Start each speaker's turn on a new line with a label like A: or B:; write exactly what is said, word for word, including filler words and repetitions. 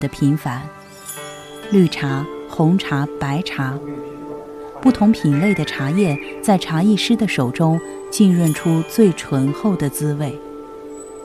A: 的平凡。绿茶、红茶、白茶，不同品类的茶叶在茶艺师的手中浸润出最醇厚的滋味。